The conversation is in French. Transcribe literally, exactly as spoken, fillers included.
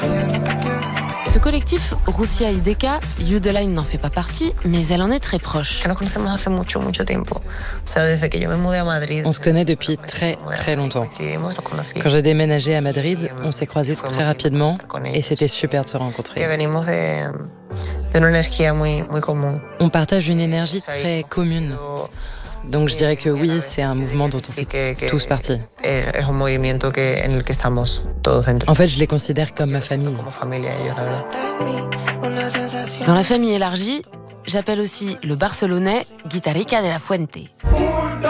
Ce collectif, Rusia y Deka, Youdeline n'en fait pas partie, mais elle en est très proche. On se connaît depuis très très longtemps. Quand j'ai déménagé à Madrid, on s'est croisés très rapidement et c'était super de se rencontrer. On partage une énergie très commune. Donc je dirais que oui, c'est un mouvement dont on fait tous partie. En fait, je les considère comme ma famille. Dans la famille élargie, j'appelle aussi le Barcelonais Guitarrica de la Fuente.